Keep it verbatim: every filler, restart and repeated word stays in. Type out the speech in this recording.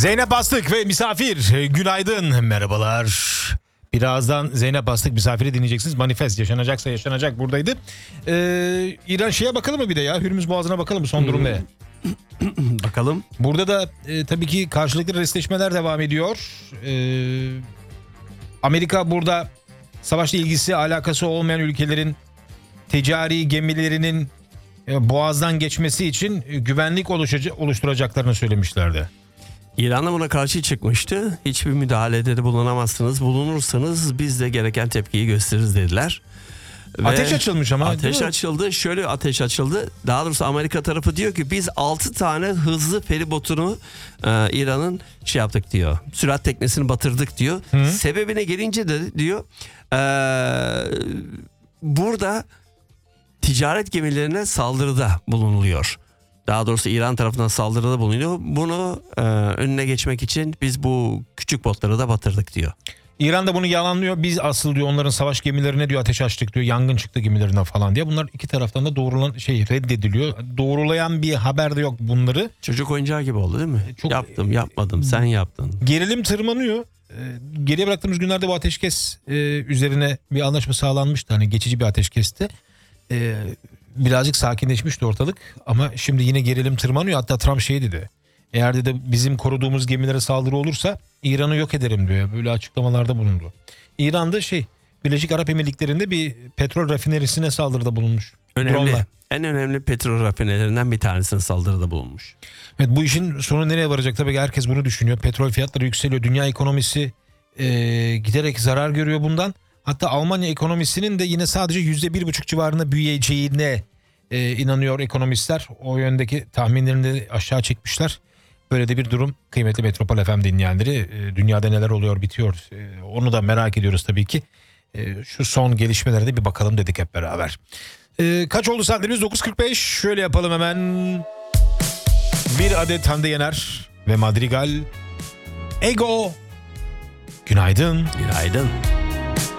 Zeynep Bastık ve misafir. Günaydın, merhabalar. Birazdan Zeynep Bastık misafiri dinleyeceksiniz. Manifest yaşanacaksa yaşanacak buradaydı. Ee, İran şeye bakalım mı bir de ya? Hürmüz Boğazı'na bakalım mı? Son durum ne? Bakalım. Burada da e, tabii ki karşılıklı restleşmeler devam ediyor. Ee, Amerika burada savaşla ilgisi alakası olmayan ülkelerin ticari gemilerinin e, Boğaz'dan geçmesi için e, güvenlik oluşaca- oluşturacaklarını söylemişlerdi. İran da buna karşı çıkmıştı. Hiçbir müdahalede de bulunamazsınız. Bulunursanız biz de gereken tepkiyi gösteririz dediler. Ve Ateş açılmış ama. Ateş açıldı. Şöyle ateş açıldı. Daha doğrusu Amerika tarafı diyor ki biz altı tane hızlı feribotunu e, İran'ın şey yaptık diyor. Sürat teknesini batırdık diyor. Hı. Sebebine gelince de diyor e, burada ticaret gemilerine saldırıda bulunuluyor. Daha doğrusu İran tarafından saldırıda bulunuyor. Bunu e, önüne geçmek için biz bu küçük botları da batırdık diyor. İran da bunu yalanlıyor. Biz asıl diyor onların savaş gemilerine diyor ateş açtık diyor. Yangın çıktı gemilerinden falan diye. Bunlar iki taraftan da doğrulan şey reddediliyor. Doğrulayan bir haber de yok bunları. Çocuk oyuncağı gibi oldu değil mi? Çok, Yaptım yapmadım sen yaptın. Gerilim tırmanıyor. Ee, geriye bıraktığımız günlerde bu ateşkes e, üzerine bir anlaşma sağlanmıştı. Hani geçici bir ateşkesti. Ee, birazcık sakinleşmişti ortalık. Ama şimdi yine gerilim tırmanıyor. Hatta Trump şey dedi. Eğer de bizim koruduğumuz gemilere saldırı olursa İran'ı yok ederim diyor. Böyle açıklamalarda bulundu. İran'da şey Birleşik Arap Emirlikleri'nde bir petrol rafinerisine saldırıda bulunmuş. Önemli. Drone'la. En önemli petrol rafinerilerinden bir tanesine saldırıda bulunmuş. Evet, bu işin sonu nereye varacak tabii ki herkes bunu düşünüyor. Petrol fiyatları yükseliyor. Dünya ekonomisi e, giderek zarar görüyor bundan. Hatta Almanya ekonomisinin de yine sadece yüzde bir buçuk civarında büyüyeceğine e, inanıyor ekonomistler. O yöndeki tahminlerini de aşağı çekmişler. Böyle de bir durum. Kıymetli Metropol F M dinleyenleri, e, dünyada neler oluyor bitiyor e, onu da merak ediyoruz tabii ki. E, şu son gelişmelere de bir bakalım dedik hep beraber. E, kaç oldu saatlerimiz? dokuz kırk beş. Şöyle yapalım hemen. Bir adet Hande Yener ve Madrigal. Ego. Günaydın. Günaydın.